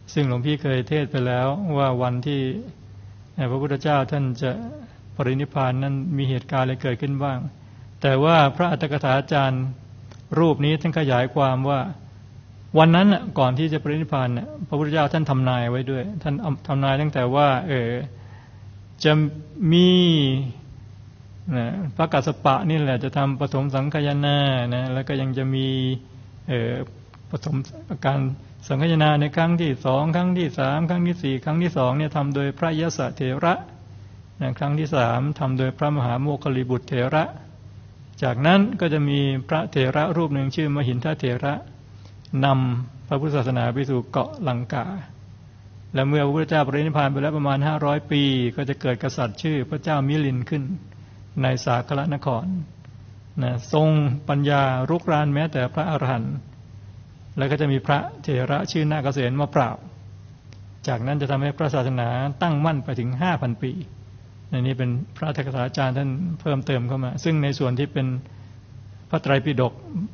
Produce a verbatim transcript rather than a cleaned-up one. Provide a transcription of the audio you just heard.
ซึ่งหลวงพี่เคยเทศไปแล้วว่าวันที่พระพุทธเจ้าท่านจะปรินิพพานนั้นมีเหตุการณ์อะไรเกิดขึ้นบ้างแต่ว่าพระอัตถกถาจารย์รูปนี้ท่านขยายความว่าวันนั้นก่อนที่จะปรินิพพานพระพุทธเจ้าท่านทำนายไว้ด้วยท่านทำนายตั้งแต่ว่าเออจะมีนะพระกัสสปะนี่แหละจะทำปฐมสังคายนานะแล้วก็ยังจะมีเออปฐมการสังคายนาในครั้งที่สองครั้งที่สามครั้งที่สี่ครั้งที่สองเนี่ยทำโดยพระยศเถระนะครั้งที่สามทำโดยพระมหาโมคคิริบุตรเถระจากนั้นก็จะมีพระเถระรูปหนึ่งชื่อมหินทเถระนำพระพุทธศาสนาไปสู่เกาะลังกาและเมื่อพระพุทธเจ้าปรินิพพานไปแล้วประมาณห้าร้อยปีก็จะเกิดกษัตริย์ชื่อพระเจ้ามิลินขึ้นในสากลนครนะทรงปัญญารุกรานแม้แต่พระอรหันต์แล้วก็จะมีพระเถระชื่อนาคเสนมาปราบจากนั้นจะทำให้พระศาสนาตั้งมั่นไปถึง ห้าพัน ปีในนี้เป็นพระอัตถกถาจารย์ท่านเพิ่มเติมเข้ามาซึ่งในส่วนที่เป็นพระไตรปิฎก